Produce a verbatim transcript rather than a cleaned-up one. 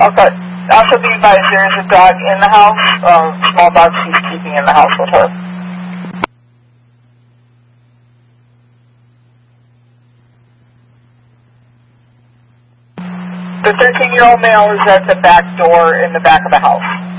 Okay. Also be advised, there is a dog in the house, um, small dog she's keeping in the house with her. The thirteen-year-old male is at the back door in the back of the house.